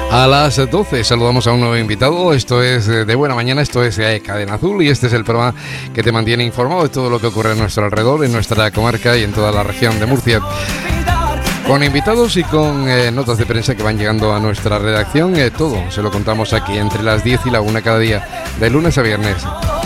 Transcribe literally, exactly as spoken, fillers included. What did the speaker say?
A las doce saludamos a un nuevo invitado. Esto es De Buena Mañana, esto es Cadena Azul y este es el programa que te mantiene informado de todo lo que ocurre a nuestro alrededor, en nuestra comarca y en toda la región de Murcia. Con invitados y con eh, notas de prensa que van llegando a nuestra redacción, eh, todo se lo contamos aquí entre las diez y la una cada día, de lunes a viernes.